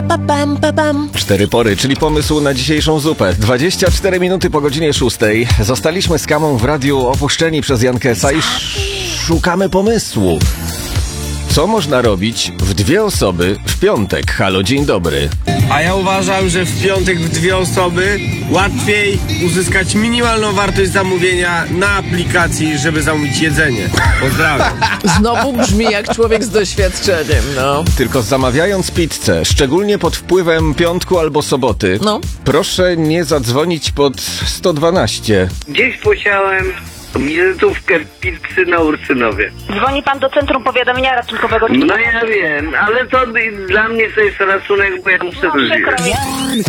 Cztery pory, czyli pomysł na dzisiejszą zupę. 24 minuty po godzinie 6. Zostaliśmy z Kamą w radiu opuszczeni przez Jankę S.A. i szukamy pomysłu. Co można robić w dwie osoby w piątek? Halo, dzień dobry. A ja uważam, że w piątek w dwie osoby łatwiej uzyskać minimalną wartość zamówienia na aplikacji, żeby zamówić jedzenie. Pozdrawiam. Znowu brzmi jak człowiek z doświadczeniem, no. Tylko zamawiając pizzę, szczególnie pod wpływem piątku albo soboty, proszę nie zadzwonić pod 112. Gdzieś posiałem wizytówkę pizzy na Ursynowie. Dzwoni pan do Centrum Powiadamiania Ratunkowego. No ja wiem, ale to dla mnie to jest ratunek, bo ja muszę żyć. Przykro mi.